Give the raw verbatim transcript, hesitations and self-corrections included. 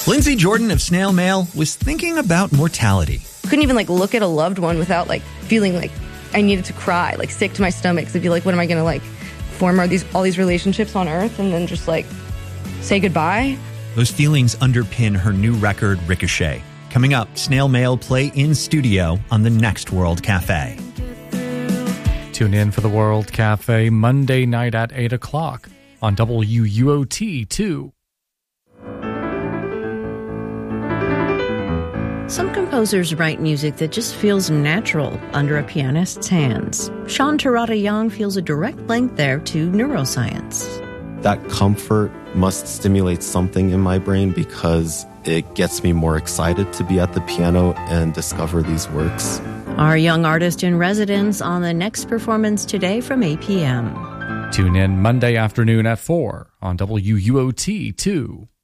Lindsay Jordan of Snail Mail was thinking about mortality. Couldn't even like look at a loved one without like feeling like I needed to cry, like sick to my stomach. So I'd be like, what am I going to like form all these, all these relationships on Earth and then just like say goodbye? Those feelings underpin her new record, Ricochet. Coming up, Snail Mail play in studio on the next World Cafe. Tune in for the World Cafe Monday night at eight o'clock on W U O T two. Some composers write music that just feels natural under a pianist's hands. Sean Terada Young feels a direct link there to neuroscience. That comfort must stimulate something in my brain because it gets me more excited to be at the piano and discover these works. Our young artist in residence on the next performance today from eight p.m. Tune in Monday afternoon at four on W U O T two.